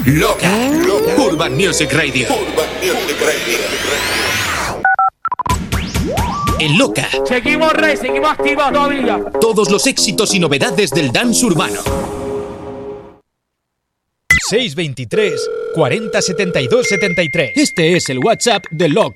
Loca. Urban Music Radio. En Loca. Seguimos activos todavía. Todos los éxitos y novedades del dance urbano. 623 40 72 73. Este es el WhatsApp de Loca.